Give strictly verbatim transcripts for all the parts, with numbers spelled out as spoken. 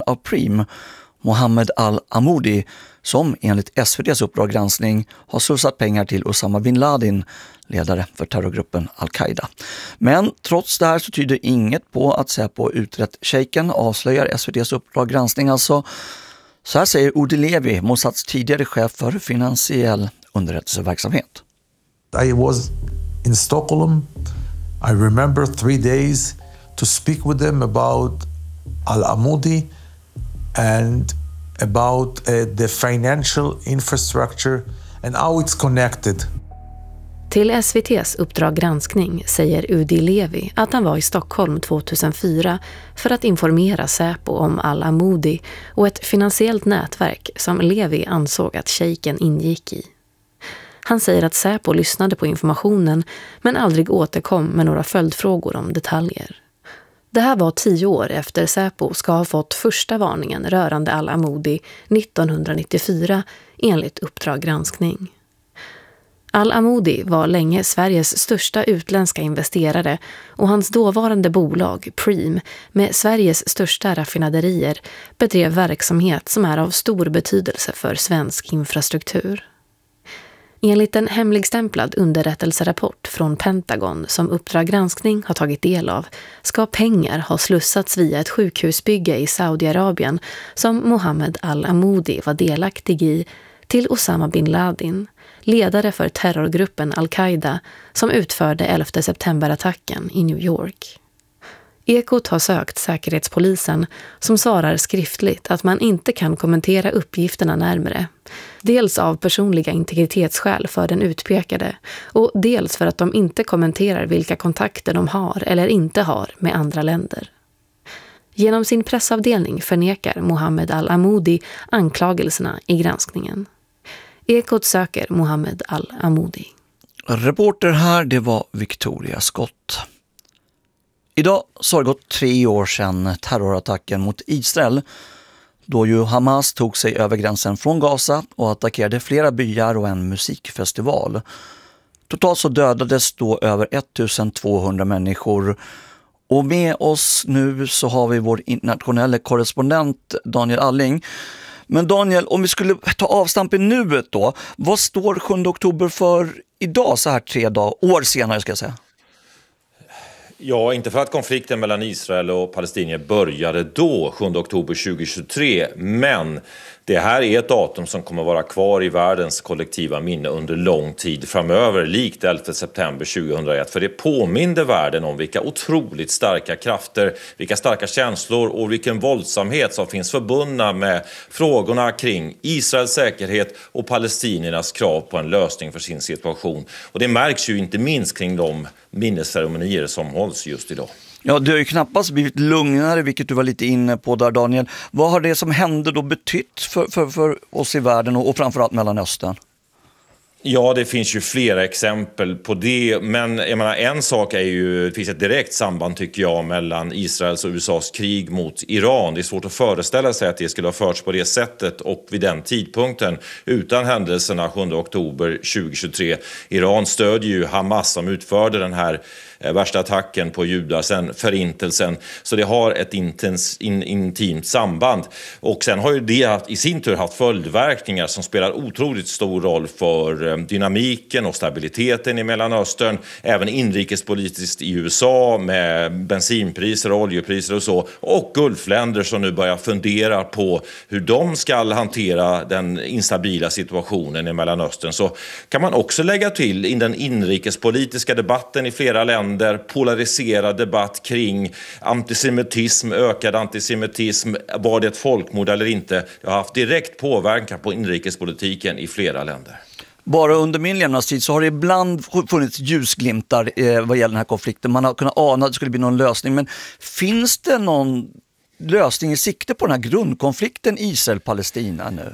av Preem, Mohammed Al-Amoudi, som enligt S V T:s Uppdrag granskning har slussat pengar till Osama bin Laden, ledare för terrorgruppen Al-Qaida. Men trots det här så tyder inget på att Säpo utrett shejken, avslöjar S V T:s Uppdrag granskning alltså. Så här säger Udi Levi, Mossads tidigare chef för finansiell underrättelseverksamhet. I was in Stockholm. I remember three days to speak with them about Al-Amoudi and about uh, the financial infrastructure and how it's connected. Till S V T:s Uppdrag granskning säger Udi Levi att han var i Stockholm tjugohundrafyra för att informera Säpo om Al-Amoudi och ett finansiellt nätverk som Levi ansåg att shejken ingick i. Han säger att Säpo lyssnade på informationen men aldrig återkom med några följdfrågor om detaljer. Det här var tio år efter Säpo ska ha fått första varningen rörande Al-Amoudi nittonhundranittiofyra enligt Uppdrag granskning. Al-Amoudi var länge Sveriges största utländska investerare och hans dåvarande bolag Preem med Sveriges största raffinaderier bedrev verksamhet som är av stor betydelse för svensk infrastruktur. Enligt en hemligstämplad underrättelserapport från Pentagon som Uppdrag granskning har tagit del av ska pengar ha slussats via ett sjukhusbygge i Saudiarabien som Mohammed Al-Amoudi var delaktig i till Osama bin Laden, ledare för terrorgruppen Al-Qaida som utförde elfte september-attacken i New York. Ekot har sökt Säkerhetspolisen som svarar skriftligt att man inte kan kommentera uppgifterna närmare. Dels av personliga integritetsskäl för den utpekade och dels för att de inte kommenterar vilka kontakter de har eller inte har med andra länder. Genom sin pressavdelning förnekar Mohammed Al-Amoudi anklagelserna i granskningen. Ekot söker Mohammed Al-Amoudi. Reporter här, det var Victoria Scott. Idag så har det gått tre år sedan terrorattacken mot Israel, då ju Hamas tog sig över gränsen från Gaza och attackerade flera byar och en musikfestival. Totalt så dödades då över ettusentvåhundra människor. Och med oss nu så har vi vår internationella korrespondent Daniel Alling. Men Daniel, om vi skulle ta avstamp i nuet då, vad står sjunde oktober för idag så här tre dagar, år senare ska jag säga? Ja, inte för att konflikten mellan Israel och palestinier började då, sjunde oktober tjugohundratjugotre, men det här är ett datum som kommer vara kvar i världens kollektiva minne under lång tid framöver, likt elfte september tjugohundraett. För det påminner världen om vilka otroligt starka krafter, vilka starka känslor och vilken våldsamhet som finns förbundna med frågorna kring Israels säkerhet och palestiniernas krav på en lösning för sin situation. Och det märks ju inte minst kring de minnesceremonier som hålls just idag. Ja, det har ju knappast blivit lugnare, vilket du var lite inne på där, Daniel. Vad har det som hände då betytt för, för, för oss i världen och, och framförallt Mellanöstern? Ja, det finns ju flera exempel på det, men jag menar, en sak är ju, det finns ett direkt samband tycker jag mellan Israels och U S A:s krig mot Iran. Det är svårt att föreställa sig att det skulle ha förts på det sättet och vid den tidpunkten utan händelserna sjunde oktober tjugohundratjugotre. Iran stödjer ju Hamas som utförde den här värsta attacken på judar sen förintelsen, så det har ett intens, in, intimt samband. Och sen har ju det i sin tur haft följdverkningar som spelar otroligt stor roll för dynamiken och stabiliteten i Mellanöstern, även inrikespolitiskt i U S A med bensinpriser och oljepriser och så, och Gulfländer som nu börjar fundera på hur de ska hantera den instabila situationen i Mellanöstern. Så kan man också lägga till i den inrikespolitiska debatten i flera länder, polariserad debatt kring antisemitism, ökad antisemitism, var det ett folkmord eller inte. Det har haft direkt påverkan på inrikespolitiken i flera länder. Bara under min levnadstid så har det ibland funnits ljusglimtar eh, vad gäller den här konflikten. Man har kunnat ana att det skulle bli någon lösning. Men finns det någon lösning i sikte på den här grundkonflikten Israel-Palestina nu?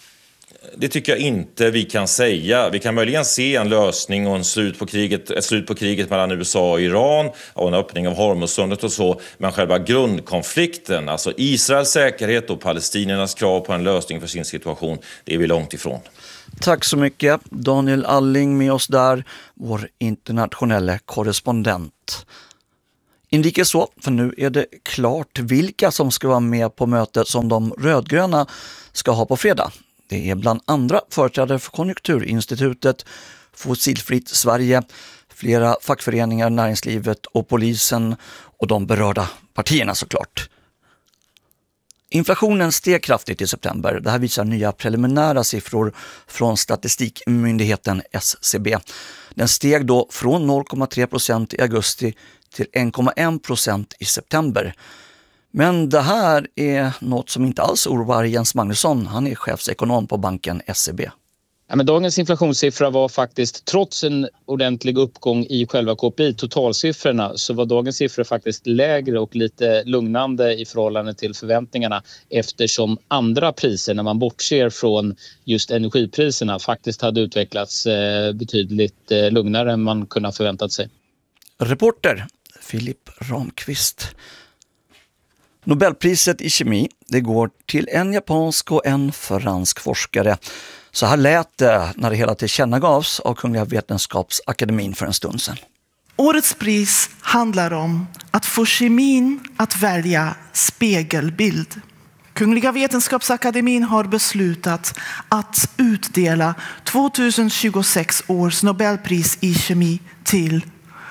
Det tycker jag inte vi kan säga. Vi kan möjligen se en lösning och en slut på kriget, ett slut på kriget mellan U S A och Iran och en öppning av Hormuzsundet och så. Men själva grundkonflikten, alltså Israels säkerhet och palestiniernas krav på en lösning för sin situation, det är vi långt ifrån. Tack så mycket Daniel Alling med oss där, vår internationella korrespondent. Inrikes så, för nu är det klart vilka som ska vara med på mötet som de rödgröna ska ha på fredag. Det är bland andra företrädare för Konjunkturinstitutet, Fossilfritt Sverige, flera fackföreningar, näringslivet och polisen och de berörda partierna såklart. Inflationen steg kraftigt i september. Det här visar nya preliminära siffror från statistikmyndigheten S C B. Den steg då från noll komma tre procent i augusti till en komma en procent i september. Men det här är något som inte alls oroar Jens Magnusson. Han är chefsekonom på banken S C B. Ja, men dagens inflationssiffra var faktiskt, trots en ordentlig uppgång i själva K P I, totalsiffrorna, så var dagens siffror faktiskt lägre och lite lugnande i förhållande till förväntningarna, eftersom andra priser, när man bortser från just energipriserna, faktiskt hade utvecklats betydligt lugnare än man kunde ha förväntat sig. Reporter Filip Ramqvist. Nobelpriset i kemi, det går till en japansk och en fransk forskare. Så här lät det när det hela tillkännagavs av Kungliga Vetenskapsakademin för en stund sedan. Årets pris handlar om att få kemin att välja spegelbild. Kungliga Vetenskapsakademin har beslutat att utdela tjugohundratjugosex års Nobelpris i kemi till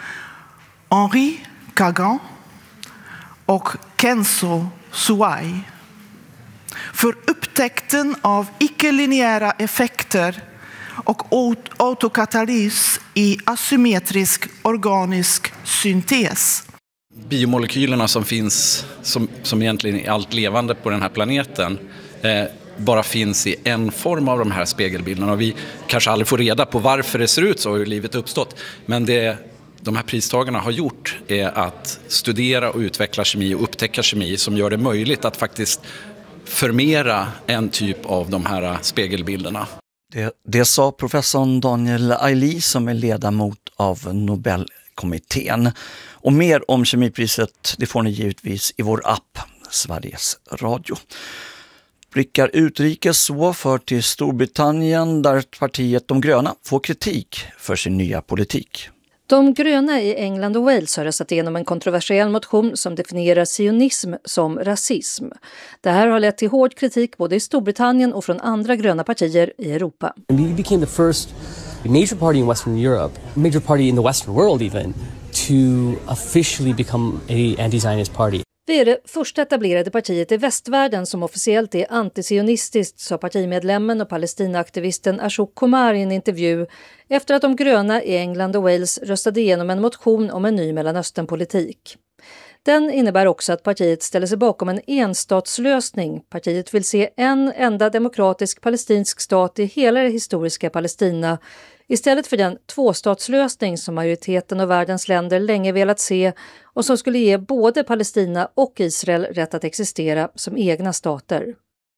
Henri Kagan och Kenzo Suai för upptäckten av icke-linjära effekter och autokatalys i asymmetrisk organisk syntes. Biomolekylerna som finns, som, som egentligen är allt levande på den här planeten, eh, bara finns i en form av de här spegelbilderna. Och vi kanske aldrig får reda på varför det ser ut så och hur livet uppstått. Men det de här pristagarna har gjort är att studera och utveckla kemi och upptäcka kemi som gör det möjligt att faktiskt förmera en typ av de här spegelbilderna. Det, det sa professorn Daniel Aili som är ledamot av Nobelkommittén. Och mer om kemipriset, det får ni givetvis i vår app Sveriges Radio. Blickar utrikes så för till Storbritannien där partiet De gröna får kritik för sin nya politik. De gröna i England och Wales har röstat igenom en kontroversiell motion som definierar sionism som rasism. Det här har lett till hård kritik både i Storbritannien och från andra gröna partier i Europa. We became the first major party in Western Europe, major party in the Western world even, to officially become a anti-Zionist party. Vi är det första etablerade partiet i västvärlden som officiellt är antisionistiskt, sa partimedlemmen och palestinaaktivisten Ashok Kumar i en intervju efter att de gröna i England och Wales röstade igenom en motion om en ny Mellanösternpolitik. Den innebär också att partiet ställer sig bakom en enstatslösning. Partiet vill se en enda demokratisk palestinsk stat i hela det historiska Palestina istället för den tvåstatslösning som majoriteten av världens länder länge velat se och som skulle ge både Palestina och Israel rätt att existera som egna stater.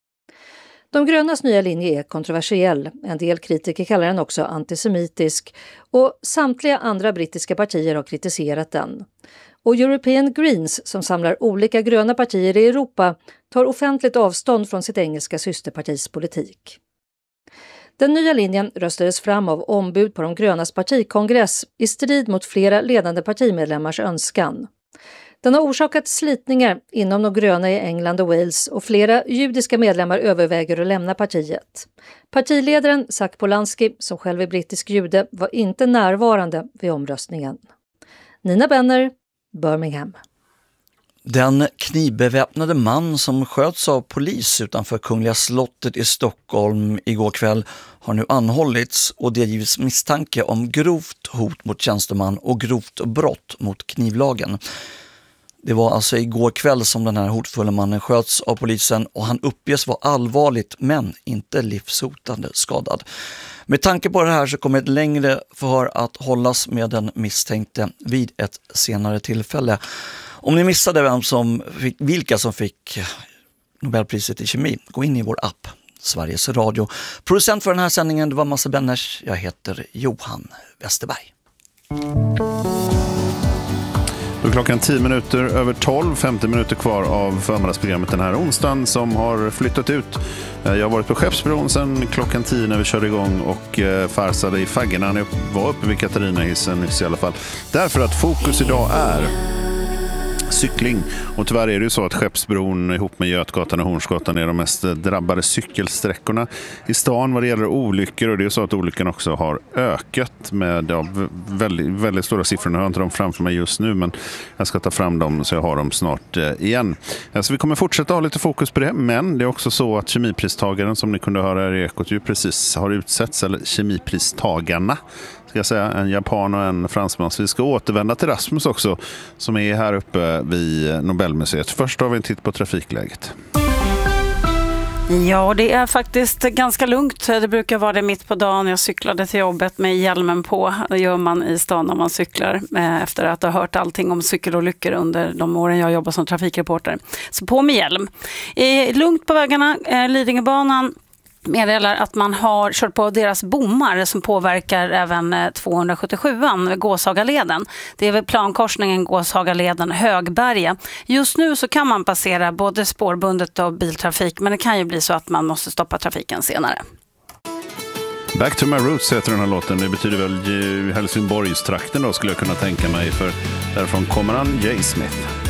De grönas nya linje är kontroversiell. En del kritiker kallar den också antisemitisk och samtliga andra brittiska partier har kritiserat den. Och European Greens, som samlar olika gröna partier i Europa, tar offentligt avstånd från sitt engelska systerpartis politik. Den nya linjen röstades fram av ombud på de grönas partikongress i strid mot flera ledande partimedlemmars önskan. Den har orsakat slitningar inom de gröna i England och Wales och flera judiska medlemmar överväger att lämna partiet. Partiledaren Zac Polanski, som själv är brittisk jude, var inte närvarande vid omröstningen. Nina Benner, Birmingham. Den knivbeväpnade man som sköts av polis utanför Kungliga slottet i Stockholm igår kväll har nu anhållits och det givits misstanke om grovt hot mot tjänsteman och grovt brott mot knivlagen. Det var alltså igår kväll som den här hotfulla mannen sköts av polisen och han uppges vara allvarligt men inte livshotande skadad. Med tanke på det här så kommer ett längre förhör att hållas med den misstänkte vid ett senare tillfälle. Om ni missade vem som fick, vilka som fick Nobelpriset i kemi, gå in i vår app Sveriges Radio. Producent för den här sändningen det var Massa Benners. Jag heter Johan Westerberg. Då är klockan tio minuter över tolv, femtio minuter kvar av förmiddagsprogrammet den här onsdagen som har flyttat ut. Jag har varit på Skeppsbron sedan klockan tio när vi körde igång och farsade i faggorna. Jag var uppe vid Katarinahissen nyss i alla fall. Därför att fokus idag är... cykling. Och tyvärr är det ju så att Skeppsbron ihop med Götgatan och Hornsgatan är de mest drabbade cykelsträckorna i stan vad det gäller olyckor, och det är så att olyckorna också har ökat med ja, väldigt, väldigt stora siffror. Nu har jag inte dem framför mig just nu, men jag ska ta fram dem så jag har dem snart eh, igen. Så vi kommer fortsätta ha lite fokus på det, men det är också så att kemipristagaren som ni kunde höra här i Ekot ju precis har utsetts, eller kemipristagarna ska jag säga, en japan och en fransman. Så vi ska återvända till Rasmus också, som är här uppe vid Nobelmuseet. Först har vi en titt på trafikläget. Ja, det är faktiskt ganska lugnt. Det brukar vara det mitt på dagen. Jag cyklade till jobbet med hjälmen på. Det gör man i stan när man cyklar efter att ha hört allting om cykelolyckor under de åren jag jobbar som trafikreporter. Så på med hjälm. Lugnt på vägarna. Lidingöbanan meddelar att man har kört på deras bommar som påverkar även tvåhundrasjuttiosjuan, Gåshagaleden. Det är väl plankorsningen Gåshagaleden Högberga. Just nu så kan man passera både spårbundet och biltrafik, men det kan ju bli så att man måste stoppa trafiken senare. Back to my roots heter den här låten. Det betyder väl Helsingborgstrakten då, skulle jag kunna tänka mig, för därifrån kommer han Jay Smith.